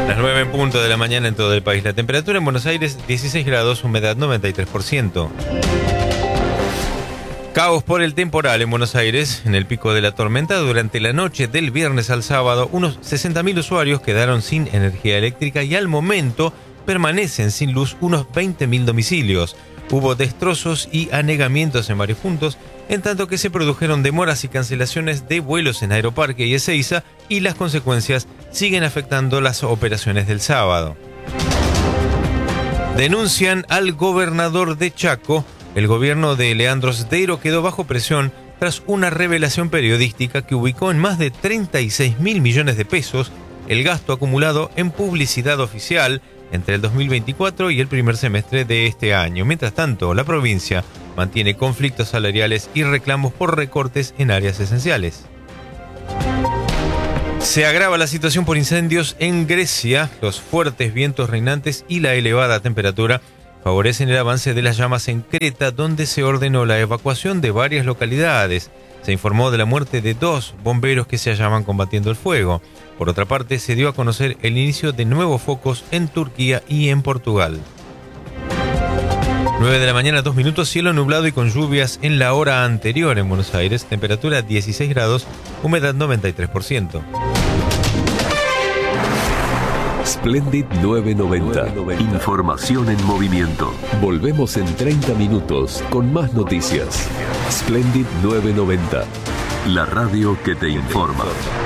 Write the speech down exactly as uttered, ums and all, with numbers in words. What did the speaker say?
Las nueve en punto de la mañana en todo el país. La temperatura en Buenos Aires dieciséis grados, humedad noventa y tres por ciento. Caos por el temporal en Buenos Aires. En el pico de la tormenta, durante la noche del viernes al sábado, unos sesenta mil usuarios quedaron sin energía eléctrica y al momento permanecen sin luz unos veinte mil domicilios. Hubo destrozos y anegamientos en varios puntos, en tanto que se produjeron demoras y cancelaciones de vuelos en Aeroparque y Ezeiza, y las consecuencias siguen afectando las operaciones del sábado. Denuncian al gobernador de Chaco. El gobierno de Leandro Sdeiro quedó bajo presión tras una revelación periodística que ubicó en más de treinta y seis mil millones de pesos el gasto acumulado en publicidad oficial entre el dos mil veinticuatro y el primer semestre de este año. Mientras tanto, la provincia mantiene conflictos salariales y reclamos por recortes en áreas esenciales. Se agrava la situación por incendios en Grecia. Los fuertes vientos reinantes y la elevada temperatura favorecen el avance de las llamas en Creta, donde se ordenó la evacuación de varias localidades. Se informó de la muerte de dos bomberos que se hallaban combatiendo el fuego. Por otra parte, se dio a conocer el inicio de nuevos focos en Turquía y en Portugal. nueve de la mañana, dos minutos, cielo nublado y con lluvias en la hora anterior en Buenos Aires. Temperatura dieciséis grados, humedad noventa y tres por ciento. Splendid nueve noventa. Información en movimiento. Volvemos en treinta minutos con más noticias. Splendid nueve noventa. La radio que te informa.